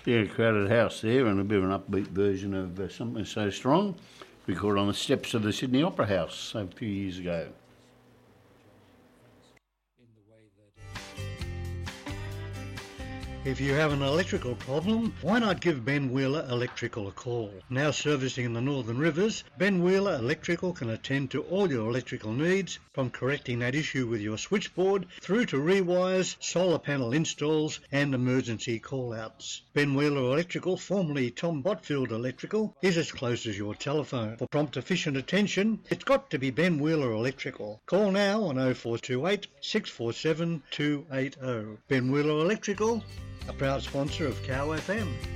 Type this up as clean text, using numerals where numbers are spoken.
Yeah, Crowded House there, and a bit of an upbeat version of Something So Strong, recorded on the steps of the Sydney Opera House a few years ago. If you have an electrical problem, why not give Ben Wheeler Electrical a call? Now servicing in the Northern Rivers, Ben Wheeler Electrical can attend to all your electrical needs, from correcting that issue with your switchboard through to rewires, solar panel installs and emergency call-outs. Ben Wheeler Electrical, formerly Tom Botfield Electrical, is as close as your telephone. For prompt efficient attention, it's got to be Ben Wheeler Electrical. Call now on 0428 647 280. Ben Wheeler Electrical, a proud sponsor of Cow FM.